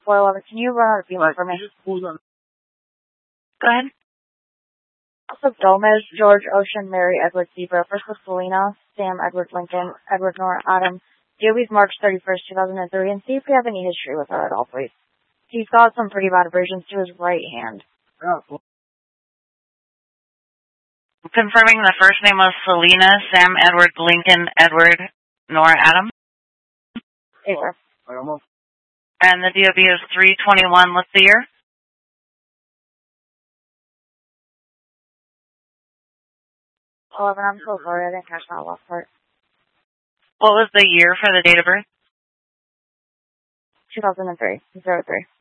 411. Can you run out of feeling for me? Go ahead. Also, Gomez, George, Ocean, Mary, Edward, Zebra. First was Selena, Sam, Edward, Lincoln, Edward, Nora, Adam. DOB's March 31st, 2003, and see if we have any history with her at all, please. He's got some pretty bad abrasions to his right hand. Confirming the first name was Selena, Sam, Edward, Lincoln, Edward, Nora, Adam. Taylor. And the DOB is 321. What's the year? 11. I'm so sorry. I didn't catch that last part. What was the year for the date of birth? 2003. 03.